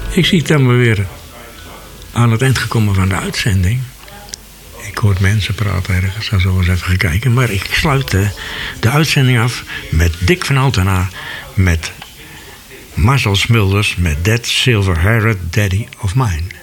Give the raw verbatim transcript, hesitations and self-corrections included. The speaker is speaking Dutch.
Ik zie dan maar weer aan het eind gekomen van de uitzending. Ik hoor mensen praten ergens, zo zullen we eens even gaan kijken. Maar ik sluit de, de uitzending af met Dick van Altena, met Marcel Smulders, met That Silver-Haired Daddy of Mine.